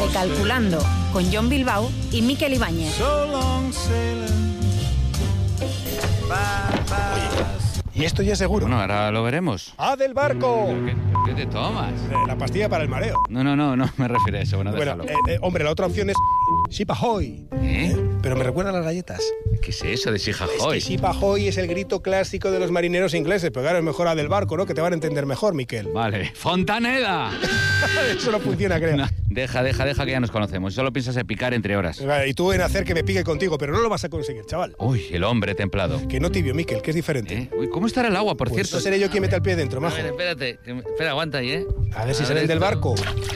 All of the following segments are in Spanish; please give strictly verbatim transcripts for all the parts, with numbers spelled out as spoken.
Recalculando, con John Bilbao y Mikel Ibáñez. Y esto ya es seguro. Bueno, ahora lo veremos. ¡Ah, del barco! ¿Qué, qué te tomas? Eh, la pastilla para el mareo. No, no, no, no me refiero a eso. Bueno, Bueno, déjalo. eh, eh, hombre, la otra opción es Ship Ahoy. ¿Eh? Pero me recuerda a las galletas. ¿Qué es eso de Ship Es Ahoy? que Ship Ahoy es el grito clásico de los marineros ingleses. Pero claro, es mejor a del barco, ¿no? Que te van a entender mejor, Miquel. Vale. ¡Fontaneda! Eso no funciona, creo. No, deja, deja, deja que ya nos conocemos. Solo piensas en picar entre horas. Vale, y tú en hacer que me pique contigo, pero no lo vas a conseguir, chaval. Uy, el hombre templado. Que no tibio, Miquel, que es diferente. ¿Eh? Uy, ¿cómo estará el agua, por Pues cierto? no seré yo quien mete el pie dentro, A majo. ver, espérate. que me- Espera, aguanta ahí, ¿eh? A ver si A salen ver del esto. barco.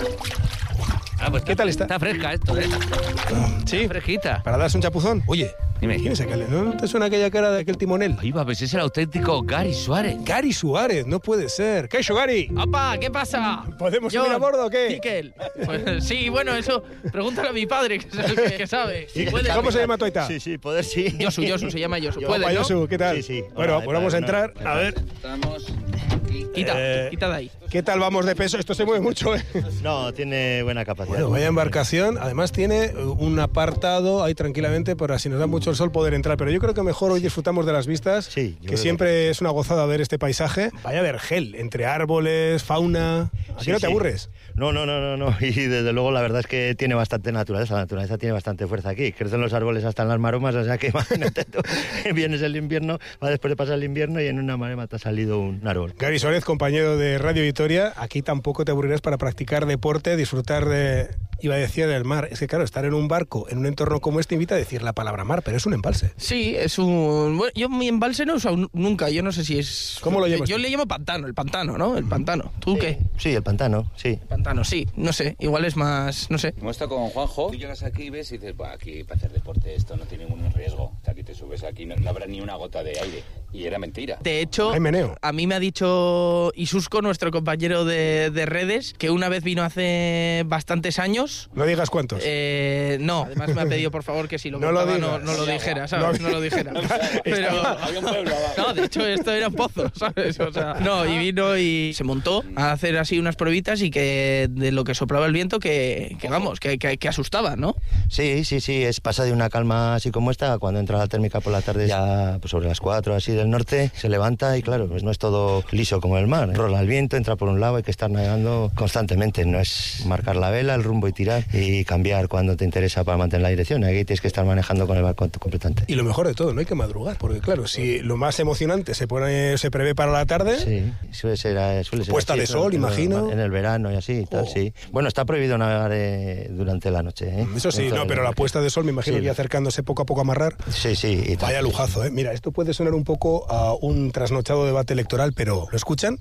Ah, pues ¿Qué tal está? Está fresca esto, ¿eh? Sí. Está fresquita. Para darse un chapuzón. Oye, Dime. ¿quién es aquel? ¿No te suena aquella cara de aquel timonel? Ahí va, pues es el auténtico Gary Suárez. Gary Suárez, no puede ser. ¿Qué ha hecho Gary? ¡Opa! ¿Qué pasa? ¿Podemos John, subir a bordo o qué? Miquel. Pues, sí, bueno, eso pregúntale a mi padre, que es el que, que sabe. Si puede. ¿Cómo se llama tu aita? Sí, sí, poder sí. Yosu, Yosu, se llama Yosu. Yo, Puede, Opa, ¿no? Josu, ¿qué tal? Sí, sí. Bueno, Hola, pues vamos a Epa, entrar. no, A ver, Estamos... Quita, Eh, quita de ahí. ¿qué tal vamos de peso? Esto se mueve mucho, ¿eh? No, tiene buena capacidad. Bueno, vaya embarcación. Además tiene un apartado ahí tranquilamente para si nos da mucho el sol poder entrar. Pero yo creo que mejor hoy disfrutamos de las vistas. Sí, yo Que creo siempre que- es una gozada ver este paisaje. Vaya vergel, entre árboles, fauna. Aquí Sí, no te sí. aburres. No, no, no, no, no. Y desde luego la verdad es que tiene bastante naturaleza. La naturaleza tiene bastante fuerza aquí. Crecen los árboles hasta en las maromas, o sea que imagínate tú. Vienes el invierno, va después de pasar el invierno y en una marema te ha salido un árbol. Gary Suárez, compañero de Radio Vitoria, aquí tampoco te aburrirás para practicar deporte, disfrutar de, iba a decir, del mar. Es que claro, estar en un barco, en un entorno como este, invita a decir la palabra mar, pero es un embalse. Sí, es un... Bueno, yo mi embalse no he usado nunca, yo no sé si es... ¿Cómo lo llamas Yo tú? le llamo pantano, el pantano, ¿no? El pantano. ¿Tú qué? Sí, el pantano, sí. Pantano, sí, no sé, igual es más, no sé. Como está con Juanjo, tú llegas aquí y ves y dices, "Buah, aquí para hacer deporte esto no tiene ningún riesgo. O sea, aquí te subes, aquí no, no habrá ni una gota de aire". Y era mentira. De hecho, Hay meneo. a mí me ha dicho Isusco, nuestro compañero de, de redes, que una vez vino hace bastantes años. No digas cuántos. Eh, no, además me ha pedido por favor que si lo No lo contaba no, digas. no lo dijera, ¿sabes? No, lo dijera. Pero Había un pueblo abajo. no, de hecho esto eran pozos, ¿sabes? O sea, no, y vino y se montó a hacer así unas pruebitas y que de lo que soplaba el viento que, que vamos, que, que, que asustaba, ¿no? Sí, sí, sí, es pasa de una calma así como esta, cuando entra la térmica por la tarde ya pues sobre las cuatro así del norte, se levanta y claro, pues no es todo liso como el mar. Rola el viento, entra por un lado, hay que estar navegando constantemente, no es marcar la vela, el rumbo y tirar y cambiar cuando te interesa para mantener la dirección, aquí tienes que estar manejando con el barco completamente. Y lo mejor de todo, no hay que madrugar, porque claro, si lo más emocionante se pone, se prevé para la tarde, Sí, suele ser, eh, suele ser Puesta así, de eso, sol, en el- imagino. En el verano y así, y tal, Oh. sí. Bueno, está prohibido navegar eh, durante la noche, ¿eh? eso sí, Dentro no, del pero la barco. puesta de sol me imagino Sí. que acercándose poco a poco a amarrar. Sí, sí. Y tal. Vaya lujazo, ¿eh? Mira, esto puede sonar un poco a un trasnochado debate electoral, pero ¿lo escuchan?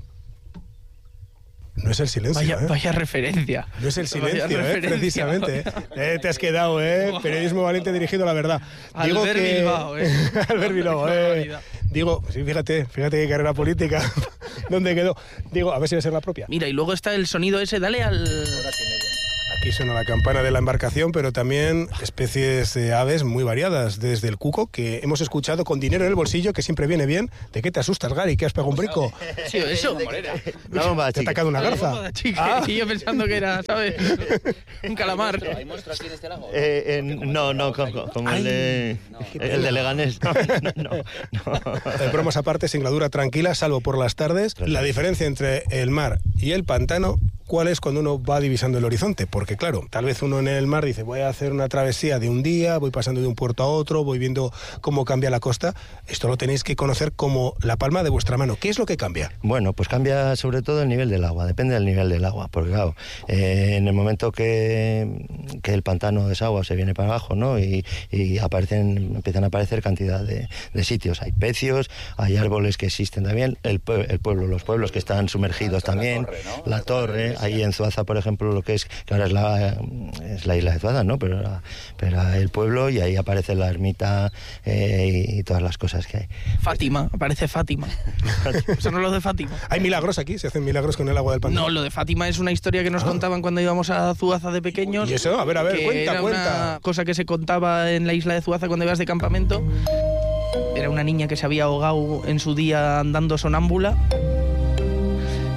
No es el silencio, Vaya, ¿eh? vaya referencia. No es el Vaya silencio, ¿eh? referencia. Precisamente. ¿eh? Eh, te has quedado, ¿eh? Periodismo valiente dirigido a la verdad. Digo Albert que... Bilbao, ¿eh? Albert Bilbao, Qué ¿eh? barbaridad. Digo, sí, fíjate, fíjate qué carrera política. ¿Dónde quedó? Digo, a ver si va a ser la propia. Mira, y luego está el sonido ese, dale al... Aquí suena la campana de la embarcación, pero también especies de aves muy variadas, desde el cuco, que hemos escuchado con dinero en el bolsillo, que siempre viene bien. ¿De qué te asustas, Gary? ¿Que has pegado un brico? Sí, eso. La bomba ¿Te ha chica. atacado una garza? Bomba de chica. Ah. Y yo pensando que era, ¿sabes? Un calamar. ¿Hay monstruos aquí en este lago? Eh, en- no, no, como, como el de, el de Leganés. No, no, no, no. Eh, bromas aparte, singladura tranquila, salvo por las tardes. La diferencia entre el mar y el pantano, ¿cuál es cuando uno va divisando el horizonte? Porque claro, tal vez uno en el mar dice, voy a hacer una travesía de un día, voy pasando de un puerto a otro, voy viendo cómo cambia la costa. Esto lo tenéis que conocer como la palma de vuestra mano. ¿Qué es lo que cambia? Bueno, pues cambia sobre todo el nivel del agua, depende del nivel del agua, porque claro, eh, en el momento que, que el pantano desagua se viene para abajo, ¿no? Y, y aparecen, empiezan a aparecer cantidad de, de sitios, hay pecios, hay árboles que existen también, el, pue- el pueblo, los pueblos que están sumergidos también, torre, ¿no? la torre, ahí en Zuaza, por ejemplo, lo que es, que ahora es la, es la isla de Zuaza, ¿no? Pero, era- pero era el pueblo y ahí aparece la ermita eh, y, y todas las cosas que hay. Fátima, aparece Fátima. Eso no es lo de Fátima. Hay milagros aquí, se hacen milagros con el agua del pantano. No, lo de Fátima es una historia que nos contaban cuando íbamos a Zuaza de pequeños. ¿Y eso? A ver, a ver, que cuenta, era cuenta. una cosa que se contaba en la isla de Zuaza cuando ibas de campamento. Era una niña que se había ahogado en su día andando sonámbula.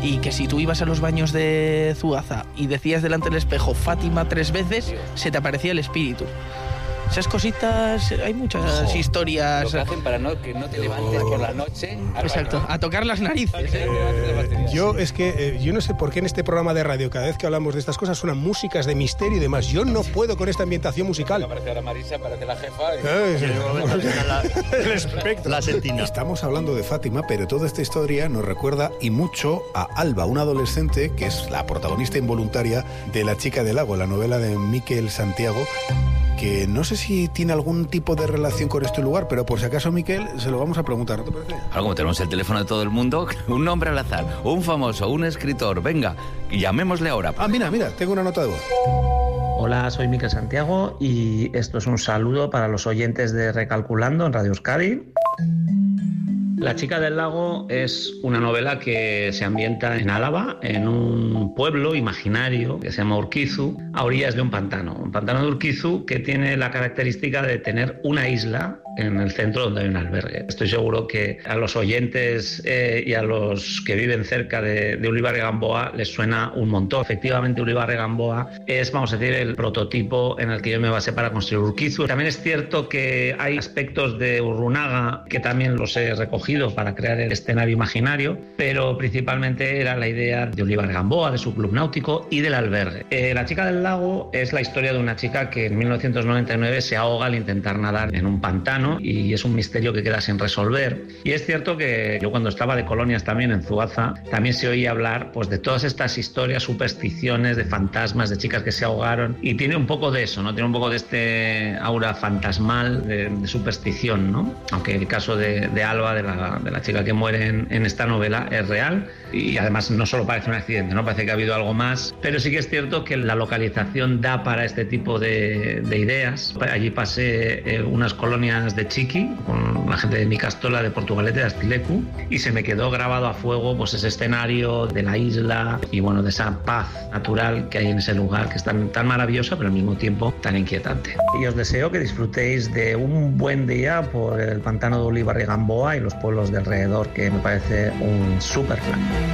y que si tú ibas a los baños de Zuaza y decías delante del espejo Fátima tres veces, se te aparecía el espíritu. Esas cositas, hay muchas Ojo, historias. Lo que hacen para no, que no te levantes por la noche. Exacto, baño. A tocar las narices. ¿eh? Eh, yo es que, eh, yo no sé por qué en este programa de radio, cada vez que hablamos de estas cosas, suenan músicas de misterio y demás. Yo no puedo con esta ambientación musical. Aparece ahora Marisa, parece la jefa. Y... Eh, la, el espectro. La sentina. Estamos hablando de Fátima, pero toda esta historia nos recuerda y mucho a Alba, una adolescente que es la protagonista involuntaria de La chica del lago, la novela de Miquel Santiago, que no sé si tiene algún tipo de relación con este lugar, pero por si acaso, Miquel, se lo vamos a preguntar, ¿no te parece? Ahora, como tenemos el teléfono de todo el mundo, un nombre al azar, un famoso, un escritor, venga, llamémosle ahora. Ah, mira, mira, tengo una nota de voz. Hola, soy Miquel Santiago y esto es un saludo para los oyentes de Recalculando en Radio Euskadi. La chica del lago es una novela que se ambienta en Álava, en un pueblo imaginario que se llama Urquizu, a orillas de un pantano. Un pantano de Urquizu que tiene la característica de tener una isla en el centro donde hay un albergue. Estoy seguro que a los oyentes eh, y a los que viven cerca de, de Ulibarri Gamboa les suena un montón. Efectivamente, Ulibarri Gamboa es, vamos a decir, el prototipo en el que yo me basé para construir Urquizu. También es cierto que hay aspectos de Urrunaga que también los he recogido para crear el escenario imaginario, pero principalmente era la idea de Ulibarri Gamboa, de su club náutico y del albergue. Eh, la chica del lago es la historia de una chica que en mil novecientos noventa y nueve se ahoga al intentar nadar en un pantano y es un misterio que queda sin resolver. Y es cierto que yo, cuando estaba de colonias también en Zuaza, también se oía hablar pues de todas estas historias, supersticiones, de fantasmas, de chicas que se ahogaron, y tiene un poco de eso, ¿no? Tiene un poco de este aura fantasmal de, de superstición, ¿no? Aunque el caso de, de Alba, de la, de la chica que muere en, en esta novela, es real y además no solo parece un accidente, ¿no? Parece que ha habido algo más, pero sí que es cierto que la localización da para este tipo de, de ideas. Allí pasé eh, unas colonias de Chiqui con la gente de Micastola, de Portugalete, de Astilecu, y se me quedó grabado a fuego pues ese escenario de la isla y bueno, de esa paz natural que hay en ese lugar, que es tan, tan maravillosa pero al mismo tiempo tan inquietante. Y os deseo que disfrutéis de un buen día por el pantano de Ulibarri Gamboa y los pueblos de alrededor, que me parece un súper plan.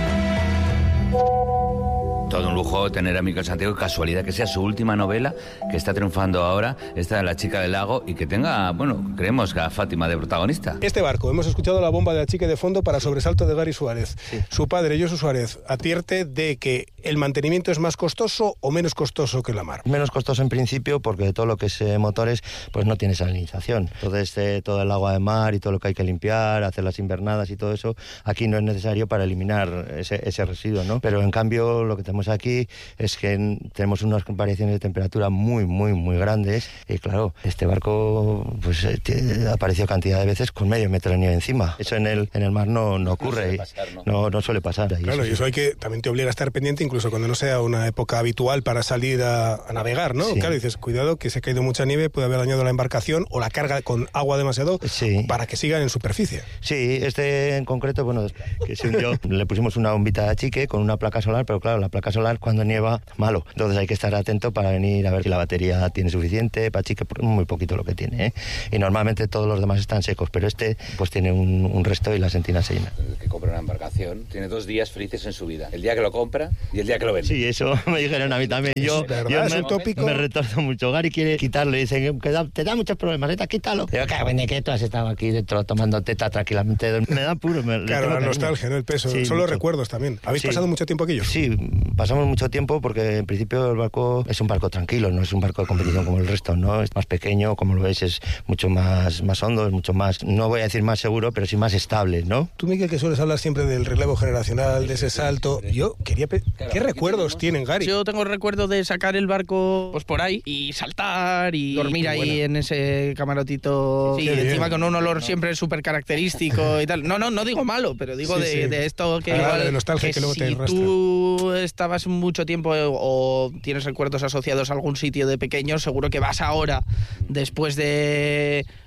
Todo un lujo tener a Miquel Santiago, casualidad que sea su última novela, que está triunfando ahora, esta de La chica del lago, y que tenga, bueno, creemos que a Fátima de protagonista. Este barco, hemos escuchado la bomba de la chica de fondo para sobresalto de Gary Suárez. Sí. Su padre, Josu Suárez, advierte de que el mantenimiento es más costoso o menos costoso que la mar. Menos costoso en principio, porque todo lo que es eh, motores, pues no tiene salinización. Entonces, eh, todo el agua de mar y todo lo que hay que limpiar, hacer las invernadas y todo eso, aquí no es necesario para eliminar ese, ese residuo, ¿no? Pero en cambio, lo que tenemos aquí es que tenemos unas variaciones de temperatura muy, muy, muy grandes, y claro, este barco pues ha aparecido cantidad de veces con medio metro de nieve encima. Eso en el en el mar no, no ocurre, no suele pasar, ¿no? No, no suele pasar. Ahí claro, eso, y eso hay que, también te obliga a estar pendiente, incluso cuando no sea una época habitual para salir a, a navegar, ¿no? Sí. Claro, dices, cuidado, que se ha caído mucha nieve, puede haber dañado la embarcación o la carga con agua demasiado, sí, para que sigan en superficie. Sí, este en concreto, bueno, que se hundió, le pusimos una bombita de chique con una placa solar, pero claro, la placa solar cuando nieva, malo. Entonces hay que estar atento para venir a ver si la batería tiene suficiente, para chique, muy poquito lo que tiene, ¿eh? Y normalmente todos los demás están secos, pero este pues tiene un, un resto y la sentina se llena. El que compra una embarcación tiene dos días felices en su vida, el día que lo compra y el día que lo vende. Sí, eso me dijeron a mí también. Yo, ¿verdad? yo ¿Es me, un tópico? Me retorzo mucho. Gary quiere quitarlo y dice que da, te da muchos problemas, ¿eh? Quítalo. Digo, que bueno, que tú has estado aquí dentro tomando teta tranquilamente. Me da puro. Me, claro, la nostalgia, ¿no? El peso. Sí, son los recuerdos también. ¿Habéis sí. pasado mucho tiempo aquí? Sí, pasamos mucho tiempo porque en principio el barco es un barco tranquilo, no es un barco de competición como el resto, ¿no? Es más pequeño, como lo veis, es mucho más, más hondo, es mucho más, no voy a decir más seguro, pero sí más estable, ¿no? Tú, Miguel, que sueles hablar siempre del relevo generacional, de ese salto, yo quería... Pe- ¿Qué recuerdos tienen, Gary? Yo tengo recuerdo de sacar el barco pues por ahí y saltar y dormir ahí buena. En ese camarotito, sí, encima con un olor siempre súper característico y tal. No, no, no digo malo, pero digo sí, de, sí. de esto que, ah, igual, de nostalgia que, que luego si te arrastra. Tú estabas mucho tiempo o tienes recuerdos asociados a algún sitio de pequeño, seguro que vas ahora, después de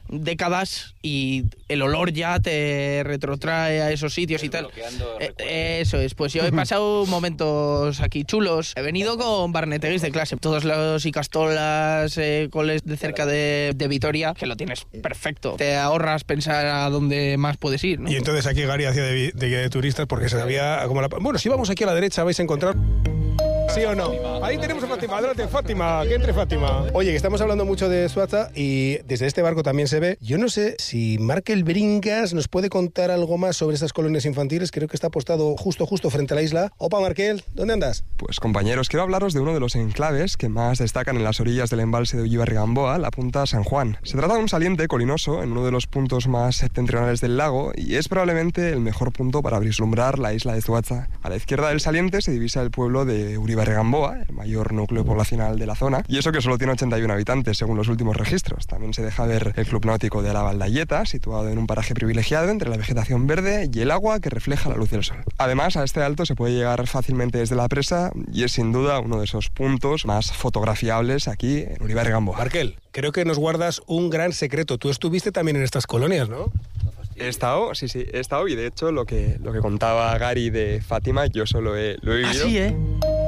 décadas y el olor ya te retrotrae a esos sitios y tal. Eh, eso es, pues yo he pasado momentos aquí chulos. He venido con barneteguis de clase, todos los Icastolas, eh, coles de cerca de, de Vitoria, que lo tienes perfecto. Te ahorras pensar a dónde más puedes ir, ¿no? Y entonces aquí Gary hacía de, de, de turistas porque se sabía como la... Bueno, si vamos aquí a la derecha vais a encontrar... ¿Sí o no? Ahí tenemos a Fátima. Adelante, Fátima. Que entre Fátima. Oye, que estamos hablando mucho de Suaza y desde este barco también se ve. Yo no sé si Markel Bringas nos puede contar algo más sobre estas colonias infantiles. Creo que está apostado justo, justo frente a la isla. Opa, Markel, ¿dónde andas? Pues compañeros, quiero hablaros de uno de los enclaves que más destacan en las orillas del embalse de Ullibarri-Gamboa, la punta San Juan. Se trata de un saliente colinoso en uno de los puntos más septentrionales del lago y es probablemente el mejor punto para vislumbrar la isla de Suaza. A la izquierda del saliente se divisa el pueblo de Ullibarri-Gamboa, el mayor núcleo poblacional de la zona, y eso que solo tiene ochenta y uno habitantes según los últimos registros. También se deja ver el club náutico de la Valdayeta, situado en un paraje privilegiado entre la vegetación verde y el agua que refleja la luz del sol. Además, a este alto se puede llegar fácilmente desde la presa y es sin duda uno de esos puntos más fotografiables aquí en Ullibarri-Gamboa. Markel, creo que nos guardas un gran secreto. Tú estuviste también en estas colonias, ¿no? He estado, sí, sí, he estado y de hecho lo que, lo que contaba Gary de Fátima yo solo he, lo he vivido. Ah, sí, ¿eh?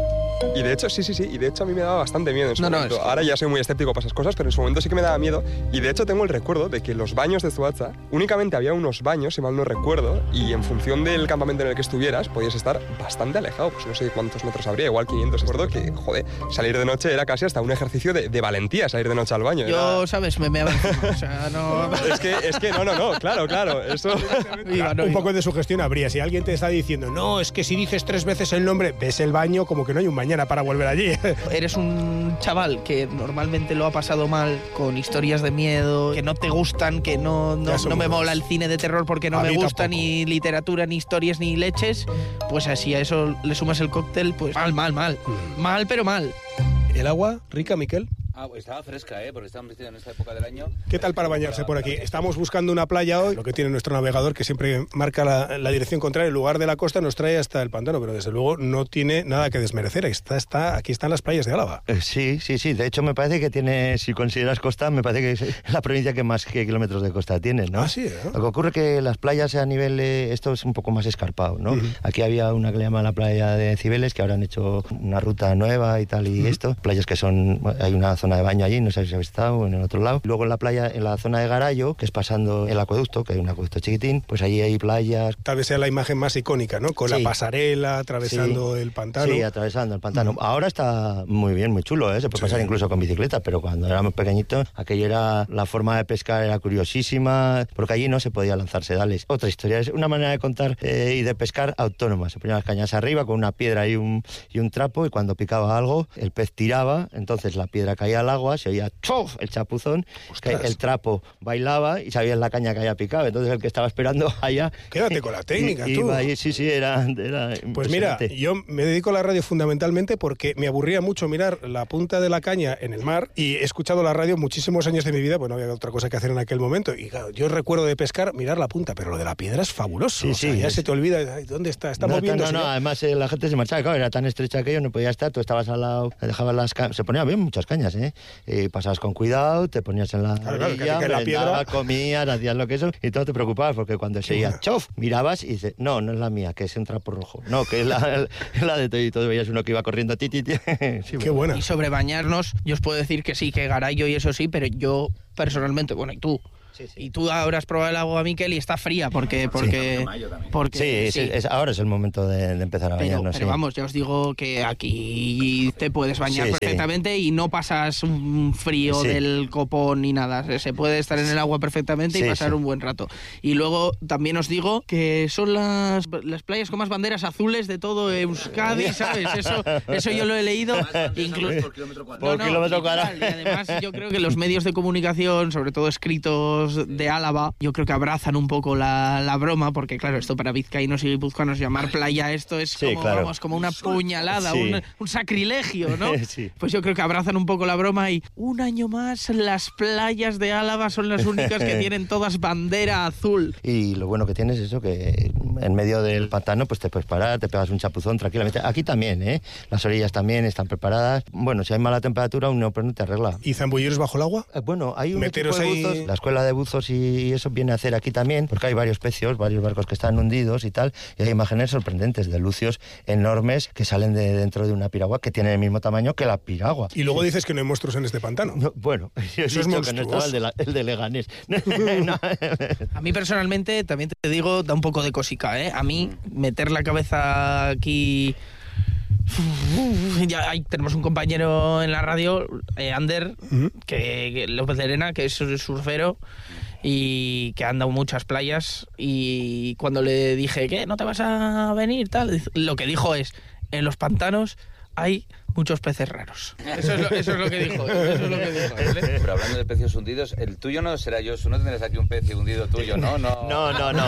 Y de hecho, sí, sí, sí, y de hecho a mí me daba bastante miedo en su no, momento. No, es que... Ahora ya soy muy escéptico para esas cosas, pero en su momento sí que me daba miedo. Y de hecho tengo el recuerdo de que los baños de Suaza, únicamente había unos baños, si mal no recuerdo, y en función del campamento en el que estuvieras, podías estar bastante alejado, pues no sé cuántos metros habría, igual quinientos. Recuerdo que, joder, salir de noche era casi hasta un ejercicio de, de valentía, salir de noche al baño. Yo, era... ¿sabes? Me meaba encima, o sea, no... es, que, es que no, no, no, claro, claro, eso... Iba, no, un poco de sugestión habría. Si alguien te está diciendo, no, es que si dices tres veces el nombre, ves el baño como que no hay un mañana para volver allí. Eres un chaval que normalmente lo ha pasado mal con historias de miedo, que no te gustan, que no, no, no me mola el cine de terror porque no a me gusta tampoco. Ni literatura, ni historias, ni leches, pues así a eso le sumas el cóctel, pues mal, mal, mal. Mm. Mal, pero mal. ¿El agua rica, Miquel? Ah, estaba fresca, ¿eh? Porque estamos en esta época del año. ¿Qué tal para bañarse por aquí? Estamos buscando una playa hoy, lo que tiene nuestro navegador, que siempre marca la, la dirección contraria. En lugar de la costa nos trae hasta el pantano, pero desde luego no tiene nada que desmerecer. Está, está, aquí están las playas de Álava. Eh, sí, sí, sí. De hecho, me parece que tiene, si consideras costa, me parece que es la provincia que más que kilómetros de costa tiene, ¿no? Ah, sí, ¿eh? Lo que ocurre es que las playas a nivel, eh, esto es un poco más escarpado, ¿no? Uh-huh. Aquí había una que le llaman la playa de Cibeles, que ahora han hecho una ruta nueva y tal, y uh-huh. esto. Playas que son, hay una zona de baño allí, no sé si habéis estado en el otro lado. Luego en la playa, en la zona de Garayo, que es pasando el acueducto, que hay un acueducto chiquitín, pues allí hay playas. Tal vez sea la imagen más icónica, ¿no? Con sí. la pasarela, atravesando sí. el pantano. Sí, atravesando el pantano. Uh-huh. Ahora está muy bien, muy chulo, ¿eh? Se puede sí. pasar incluso con bicicleta, pero cuando éramos pequeñitos, aquello era, la forma de pescar era curiosísima, porque allí no se podía lanzar sedales. Otra historia, es una manera de contar eh, y de pescar autónoma. Se ponían las cañas arriba con una piedra y un, y un trapo, y cuando picaba algo, el pez tiraba, entonces la piedra caía al agua, se oía ¡chof! El chapuzón, que el trapo bailaba y sabías la caña que había picado. Entonces el que estaba esperando allá... Quédate con la técnica, y, tú. Iba ahí, sí, sí, era, era Pues mira, yo me dedico a la radio fundamentalmente porque me aburría mucho mirar la punta de la caña en el mar y he escuchado la radio muchísimos años de mi vida, pues no había otra cosa que hacer en aquel momento. Y claro, yo recuerdo de pescar, mirar la punta, pero lo de la piedra es fabuloso. Sí, o sea, sí, ya es... se te olvida, ay, ¿dónde está? Está no, moviendo. No, no, no, además eh, la gente se marchaba, claro, era tan estrecha aquello, no podía estar, tú estabas al lado, dejabas las cañas, se ponían bien muchas cañas, ¿eh? Y pasabas con cuidado, te ponías en la claro, orilla, claro, la piedra, comías, hacías lo que eso, y todo te preocupabas, porque cuando se iba, chof, mirabas y dices, no, no es la mía, que es un trapo rojo, no, que es la, la de todo, y todo veías uno que iba corriendo, ti, ti, ti. Sí, qué buena. Y sobre bañarnos, yo os puedo decir que sí, que Garayo y eso sí, pero yo personalmente, bueno, y tú, Sí, sí. Y tú ahora has probado el agua, Miquel, y está fría porque... porque, sí, porque, sí, sí. Es, es, ahora es el momento de, de empezar a bañarnos. Pero, pero sí. vamos, ya os digo que aquí te puedes bañar sí, perfectamente sí. y no pasas un frío sí. del copón ni nada. Se puede estar en el agua perfectamente sí, y pasar sí. un buen rato. Y luego también os digo que son las, las playas con más banderas azules de todo Euskadi, ¿sabes? Eso, eso yo lo he leído. Incluso por kilómetro cuadrado. No, no, kilómetro cuadrado. Y además yo creo que los medios de comunicación, sobre todo escritos de Álava, yo creo que abrazan un poco la, la broma, porque claro, esto para vizcaínos y guipuzcoanos llamar playa esto es sí, como, claro. vamos, como una puñalada, sí. un, un sacrilegio, ¿no? Sí. Pues yo creo que abrazan un poco la broma y un año más las playas de Álava son las únicas que tienen todas bandera azul. Y lo bueno que tienes es eso, que en medio del pantano pues te puedes parar, te pegas un chapuzón tranquilamente. Aquí también, ¿eh? Las orillas también están preparadas. Bueno, si hay mala temperatura, un neopreno te arregla. ¿Y zambulleros bajo el agua? Eh, bueno, hay un Meteros ahí... La escuela de buzos y eso viene a hacer aquí también, porque hay varios pecios, varios barcos que están hundidos y tal, y hay imágenes sorprendentes de lucios enormes que salen de dentro de una piragua que tiene el mismo tamaño que la piragua. Y luego dices que no hay monstruos en este pantano. No, bueno, yo he eso dicho es que no estaba el de, la, el de Leganés. No. A mí personalmente, también te digo, da un poco de cosica, ¿eh? A mí, meter la cabeza aquí... Ya ahí tenemos un compañero en la radio, eh, Ander, uh-huh. que, que López de Arena, que es surfero y que ha andado muchas playas, y cuando le dije, ¿qué? ¿No te vas a venir? Tal, lo que dijo es, en los pantanos hay muchos peces raros. Eso es lo, eso es lo que dijo. Eso es lo que dijo, ¿vale? Pero hablando de peces hundidos, el tuyo no será Josu, no tendrás aquí un pez hundido tuyo, ¿no? No, no, no. no.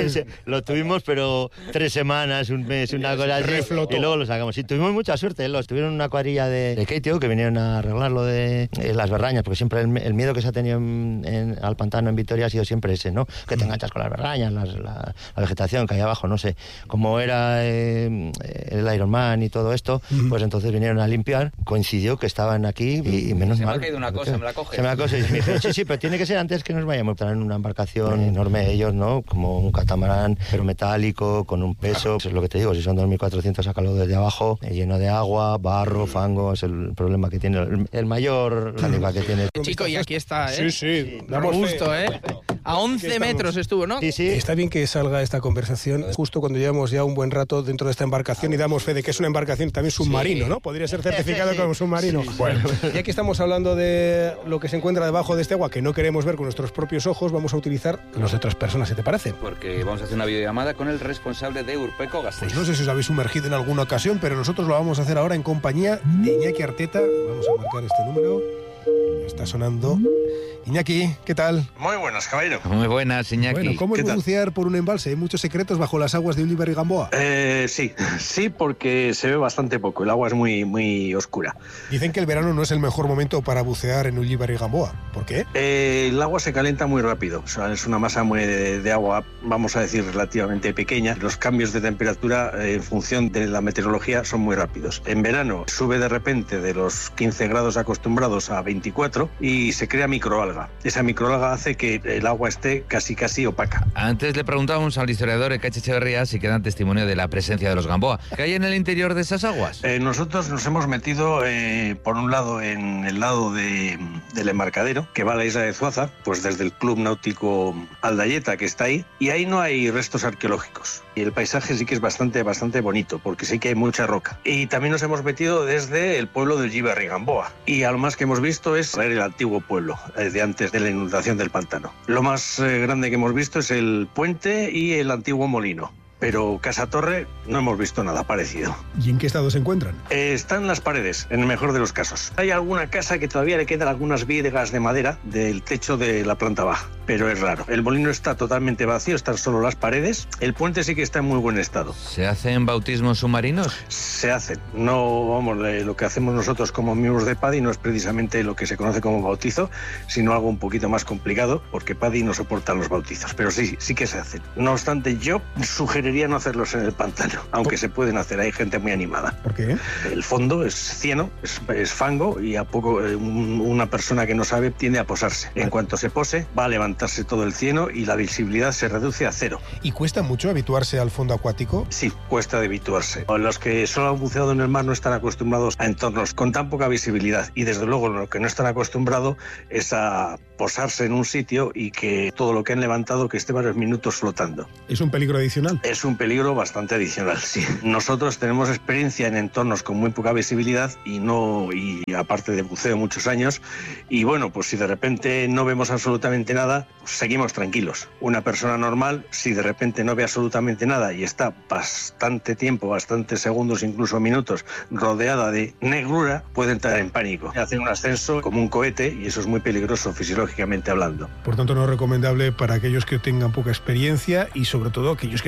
Lo tuvimos, pero tres semanas, un mes, una cosa así. Y luego lo sacamos. Y tuvimos mucha suerte. Los tuvieron una cuadrilla de, de Keitio que vinieron a arreglarlo de eh, las berrañas, porque siempre el, el miedo que se ha tenido en, en, al pantano en Vitoria ha sido siempre ese, ¿no? Que te enganchas con las berrañas, las, la, la vegetación que hay abajo, no sé. Como era eh, el Ironman y todo esto, pues entonces vinieron a limpiar, coincidió que estaban aquí y, y menos se mal. Se me ha caído una cosa, ¿me la coges? Se me ha caído y me dijeron, sí, sí, pero tiene que ser antes que nos vayamos. Traen una embarcación enorme ellos, ¿no? Como un catamarán, pero metálico, con un peso. Eso es lo que te digo, si son dos mil cuatrocientos, sácalo desde abajo, lleno de agua, barro, fango, es el problema que tiene, el, el mayor handicap que tiene. Chico, y aquí está, ¿eh? Sí, sí. Damos gusto, ¿eh? A once metros estuvo, ¿no? Sí, sí. Está bien que salga esta conversación justo cuando llevamos ya un buen rato dentro de esta embarcación y damos fe de que es una embarcación también submarino, sí. ¿no? Podría ser certificado sí, sí. como submarino. Sí, sí. Bueno, ya que estamos hablando de lo que se encuentra debajo de este agua que no queremos ver con nuestros propios ojos, vamos a utilizar los de otras personas, ¿se te parece? Porque vamos a hacer una videollamada con el responsable de Urpeco Gasteiz. Pues no sé si os habéis sumergido en alguna ocasión, pero nosotros lo vamos a hacer ahora en compañía de Iñaki Arteta. Vamos a marcar este número. Está sonando. Iñaki, ¿qué tal? Muy buenas, caballero. Muy buenas, Iñaki. Bueno, ¿cómo es bucear por un embalse? ¿Hay muchos secretos bajo las aguas de Ullíbar y Gamboa? Eh, sí, sí, porque se ve bastante poco. El agua es muy, muy oscura. Dicen que el verano no es el mejor momento para bucear en Ullíbar y Gamboa. ¿Por qué? Eh, el agua se calienta muy rápido. O sea, es una masa muy de, de agua, vamos a decir, relativamente pequeña. Los cambios de temperatura eh, en función de la meteorología son muy rápidos. En verano sube de repente de los quince grados acostumbrados a veinticuatro y se crea microalga. Esa microalga hace que el agua esté casi casi opaca. Antes le preguntábamos al historiador Ekaitz Etxeberria si quedan testimonio de la presencia de los Gamboa. ¿Qué hay en el interior de esas aguas? Eh, nosotros nos hemos metido, eh, por un lado, en el lado de, del embarcadero, que va a la isla de Zuaza, pues desde el Club Náutico Aldayeta, que está ahí, y ahí no hay restos arqueológicos. Y el paisaje sí que es bastante, bastante bonito, porque sí que hay mucha roca. Y también nos hemos metido desde el pueblo de Ullíbar y Gamboa. Y a lo más que hemos visto es el antiguo pueblo, eh, de antes de la inundación del pantano. Lo más eh, grande que hemos visto es el puente y el antiguo molino. Pero Casa Torre no hemos visto nada parecido. ¿Y en qué estado se encuentran? Eh, están las paredes, en el mejor de los casos. Hay alguna casa que todavía le quedan algunas vigas de madera del techo de la planta baja, pero es raro. El molino está totalmente vacío, están solo las paredes. El puente sí que está en muy buen estado. ¿Se hacen bautismos submarinos? Se hacen. No, vamos, lo que hacemos nosotros como miembros de PADI no es precisamente lo que se conoce como bautizo, sino algo un poquito más complicado, porque PADI no soporta los bautizos. Pero sí, sí que se hacen. No obstante, yo sugeriría no hacerlos en el pantano, aunque se pueden hacer, hay gente muy animada. ¿Por qué? El fondo es cieno, es, es fango, y a poco eh, un, una persona que no sabe tiende a posarse. En cuanto se pose, va a levantarse todo el cieno y la visibilidad se reduce a cero. ¿Y cuesta mucho habituarse al fondo acuático? Sí, cuesta de habituarse. Los que solo han buceado en el mar no están acostumbrados a entornos con tan poca visibilidad, y desde luego lo que no están acostumbrados es a posarse en un sitio y que todo lo que han levantado que esté varios minutos flotando. ¿Es un peligro adicional? Es un peligro bastante adicional, sí. Nosotros tenemos experiencia en entornos con muy poca visibilidad y no y aparte de buceo muchos años, y bueno, pues si de repente no vemos absolutamente nada, pues seguimos tranquilos. Una persona normal, si de repente no ve absolutamente nada y está bastante tiempo, bastantes segundos, incluso minutos, rodeada de negrura, puede entrar en pánico. Hacen un ascenso como un cohete y eso es muy peligroso fisiológicamente hablando. Por tanto, no es recomendable para aquellos que tengan poca experiencia y sobre todo aquellos que tampoco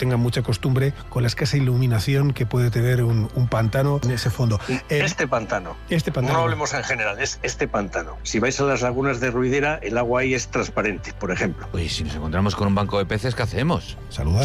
tengan mucha costumbre con la escasa iluminación que puede tener un, un pantano en ese fondo. Eh, este pantano. Este pantano. No hablemos en general, es este pantano. Si vais a las lagunas de Ruidera, el agua ahí es transparente, por ejemplo. Oye, si nos encontramos con un banco de peces, ¿qué hacemos? Saludar.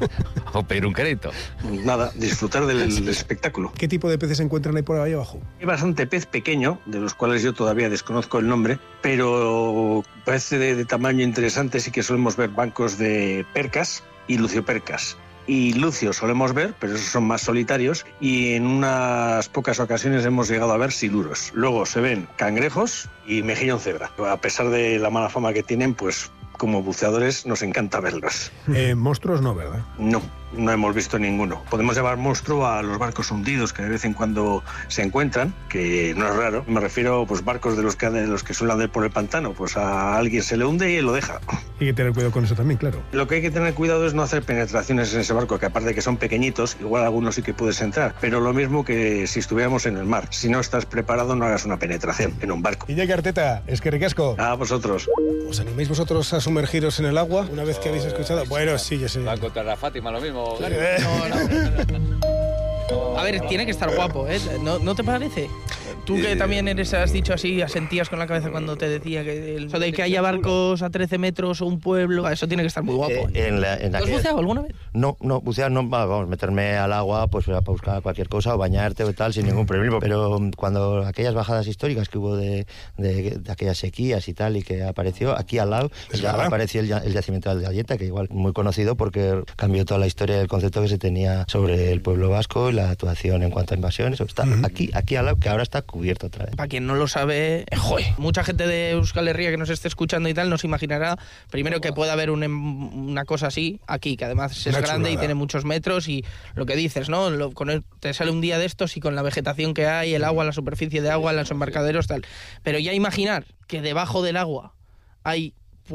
O pedir un crédito. Nada, disfrutar del espectáculo. ¿Qué tipo de peces se encuentran ahí por ahí abajo? Hay bastante pez pequeño, de los cuales yo todavía desconozco el nombre, pero parece de, de tamaño interesante. Sí que solemos ver bancos de percas y luciopercas. Y lucios solemos ver, pero esos son más solitarios, y en unas pocas ocasiones hemos llegado a ver siluros. Luego se ven cangrejos y mejillón cebra. A pesar de la mala fama que tienen, pues como buceadores nos encanta verlos. Eh, monstruos no, ¿verdad? No, no hemos visto ninguno. Podemos llamar monstruo a los barcos hundidos que de vez en cuando se encuentran, que no es raro. Me refiero a pues, barcos de los que, de los que suelen andar por el pantano. Pues a alguien se le hunde y lo deja. Hay que tener cuidado con eso también, claro. Lo que hay que tener cuidado es no hacer penetraciones en ese barco, que aparte de que son pequeñitos, igual algunos sí que puedes entrar, pero lo mismo que si estuviéramos en el mar. Si no estás preparado, no hagas una penetración en un barco. Iñaki Arteta, es que ricasco. A vosotros. ¿Os animáis vosotros a sumergiros en el agua una vez que habéis escuchado? Bueno, sí, yo sé. Va contra la Fátima, lo mismo. Claro. No, no, no, no. A ver, tiene que estar guapo, ¿eh? ¿No, ¿no te parece? Tú que también eres, has dicho así, asentías con la cabeza cuando te decía que el, eso de que haya barcos a trece metros o un pueblo, eso tiene que estar muy guapo. Eh, en la, en ¿Has buceado alguna vez? No, no, bucear no, vamos, meterme al agua pues para buscar cualquier cosa o bañarte o tal sin ningún problema, pero cuando aquellas bajadas históricas que hubo de, de, de aquellas sequías y tal y que apareció aquí al lado, ya verdad? apareció el, el yacimiento de Aldayeta, que igual muy conocido porque cambió toda la historia del concepto que se tenía sobre el pueblo vasco y la actuación en cuanto a invasiones. Está uh-huh. aquí, aquí al lado, que ahora está cubierto otra vez. Para quien no lo sabe, joder, mucha gente de Euskal Herria que nos esté escuchando y tal nos imaginará primero que pueda haber un, una cosa así aquí, que además es una grande chulada. Y tiene muchos metros y lo que dices, ¿no? Lo, con el, te sale un día de estos y con la vegetación que hay, el agua, la superficie de agua, los embarcaderos, tal. Pero ya imaginar que debajo del agua hay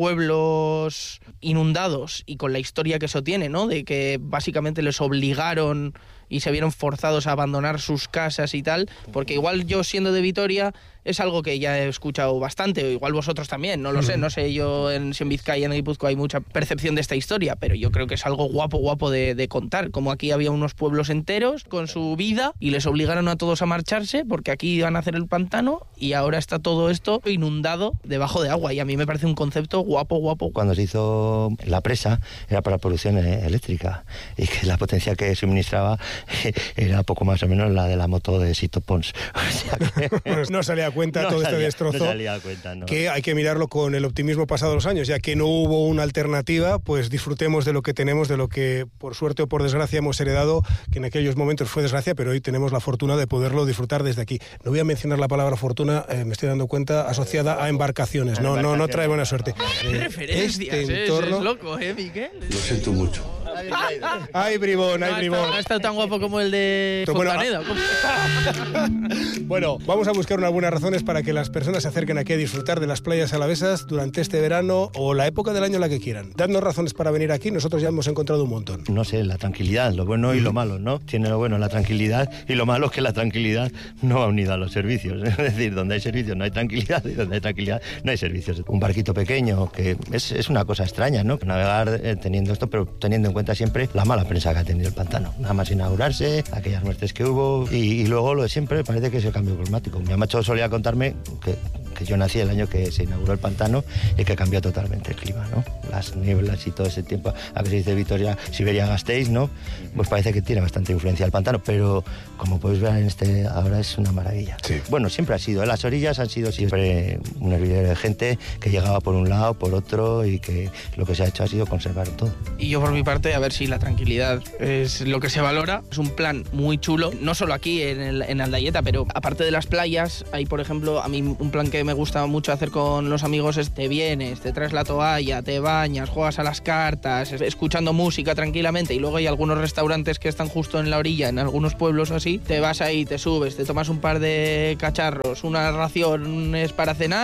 pueblos inundados y con la historia que eso tiene, ¿no? De que básicamente les obligaron y se vieron forzados a abandonar sus casas y tal, porque igual yo siendo de Vitoria es algo que ya he escuchado bastante, o igual vosotros también, no lo sé, no sé yo en, si en Vizcaya, en Guipúzcoa hay mucha percepción de esta historia, pero yo creo que es algo guapo, guapo de, de contar, como aquí había unos pueblos enteros con su vida y les obligaron a todos a marcharse porque aquí iban a hacer el pantano y ahora está todo esto inundado debajo de agua y a mí me parece un concepto guapo, guapo. Cuando se hizo la presa era para producción eléctrica y que la potencia que suministraba era poco más o menos la de la moto de Sito Pons. O sea que... no salía a cuenta no todo salía, este destrozo, no salía a cuenta, no. Que hay que mirarlo con el optimismo pasado los años, ya que no hubo una alternativa, pues disfrutemos de lo que tenemos, de lo que por suerte o por desgracia hemos heredado, que en aquellos momentos fue desgracia, pero hoy tenemos la fortuna de poderlo disfrutar desde aquí. No voy a mencionar la palabra fortuna, eh, me estoy dando cuenta, asociada a embarcaciones, no, no, no trae buena suerte. ¿Qué referencias? Este entorno... Es loco, ¿eh, Miguel? Lo siento mucho. Ay, bribón, ay, bribón. No ha estado tan guapo como el de Fontaneda. Bueno, vamos a buscar unas buenas razones para que las personas se acerquen aquí a disfrutar de las playas alavesas durante este verano o la época del año en la que quieran. Dadnos razones para venir aquí, nosotros ya hemos encontrado un montón. No sé, la tranquilidad, lo bueno y lo malo, ¿no? Tiene lo bueno la tranquilidad y lo malo es que la tranquilidad no va unida a los servicios. Es decir, donde hay servicios no hay tranquilidad y donde hay tranquilidad no hay servicios. Un barquito pequeño, que es, es una cosa extraña, ¿no? Navegar eh, teniendo esto, pero teniendo en cuenta siempre la mala prensa que ha tenido el pantano. Nada más inaugurarse, aquellas muertes que hubo y, y luego lo de siempre parece que es el cambio climático. Mi macho solía contarme que, que yo nací el año que se inauguró el pantano y que cambió totalmente el clima, ¿no? Las nieblas y todo ese tiempo, a que se dice Vitoria, Siberia, Gasteiz, ¿no? Pues parece que tiene bastante influencia el pantano, pero como podéis ver en este ahora es una maravilla. Sí. Bueno, siempre ha sido, ¿eh? Las orillas han sido siempre un hervidero de gente que llegaba por un lado, por otro y que lo que se ha hecho ha sido conservar todo. Y yo por mi parte, a ver si la tranquilidad es lo que se valora. Es un plan muy chulo, no solo aquí en, el, en Aldayeta, pero aparte de las playas, hay por ejemplo, a mí un plan que me gusta mucho hacer con los amigos es te vienes, te traes la toalla, te bañas, juegas a las cartas, escuchando música tranquilamente y luego hay algunos restaurantes que están justo en la orilla, en algunos pueblos así, te vas ahí, te subes, te tomas un par de cacharros, una ración es para cenar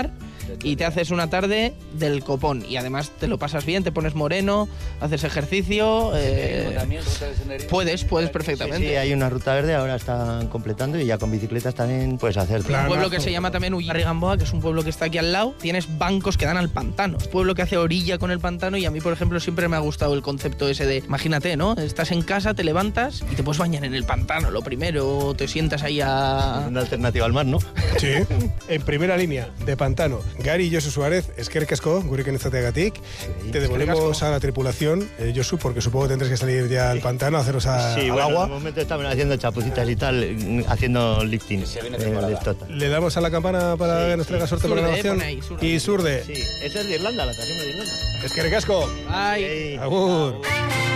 y te haces una tarde del copón. Y además te lo pasas bien, te pones moreno, haces ejercicio. Eh, puedes, puedes perfectamente. Sí, sí, hay una ruta verde, ahora están completando y ya con bicicletas también puedes hacer. Un pueblo que se llama también Ullíbarri Gamboa, que es un pueblo que está aquí al lado. Tienes bancos que dan al pantano. Es un pueblo que hace orilla con el pantano y a mí, por ejemplo, siempre me ha gustado el concepto ese de, imagínate, ¿no? Estás en casa, te levantas y te puedes bañar en el pantano, lo primero, te sientas ahí a... Una alternativa al mar, ¿no? Sí, en primera línea, de pantano. Gary Josu Suárez, eskerrik asko, gurekin izateagatik. Sí, te devolvemos a la tripulación, eh, Josu, porque supongo que tendréis que salir ya al pantano a haceros a, sí, al bueno, agua. En el momento estamos haciendo chapucitas y tal, haciendo lifting. Eh, Le damos a la campana para sí, que nos traiga sí. suerte por la grabación. Ahí, surde. Y surde. Sí, esa es de Irlanda, la trajimos de Irlanda. Eskerrik asko. Ay. Agur. Agur.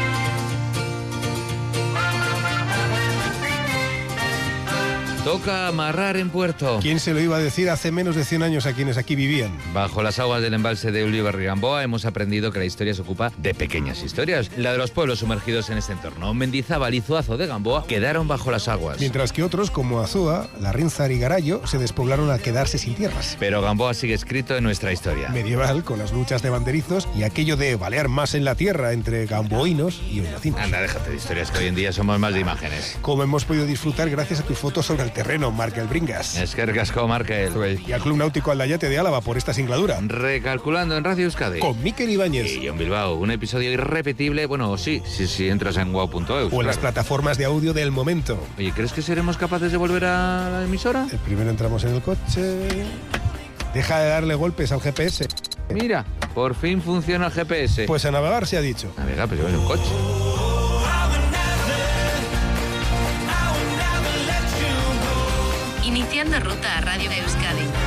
Toca amarrar en puerto. ¿Quién se lo iba a decir hace menos de cien años a quienes aquí vivían? Bajo las aguas del embalse de Ullíbarri Gamboa hemos aprendido que la historia se ocupa de pequeñas historias. La de los pueblos sumergidos en este entorno. Mendizábal y Zuazo de Gamboa quedaron bajo las aguas. Mientras que otros, como Azúa, Larrínzar y Garallo, se despoblaron al quedarse sin tierras. Pero Gamboa sigue escrito en nuestra historia. Medieval, con las luchas de banderizos y aquello de balear más en la tierra entre gamboínos y oñacinos. Anda, déjate de historias, que hoy en día somos más de imágenes. Como hemos podido disfrutar gracias a tus fotos sobre el terreno, Markel Bringas. Eskerrik asko, Markel. Y al Club Náutico Aldayate de Álava por esta singladura. Recalculando en Radio Euskadi. Con Mikel Ibáñez. Y Jon Bilbao. Un episodio irrepetible, bueno, sí, sí, sí, entras en wow punto eus. O en claro. las plataformas de audio del momento. Oye, ¿crees que seremos capaces de volver a la emisora? El primero entramos en el coche. Deja de darle golpes al G P S. Mira, por fin funciona el G P S. Pues a navegar se ha dicho. Navegar, pero es un coche. Iniciando ruta a Radio Euskadi.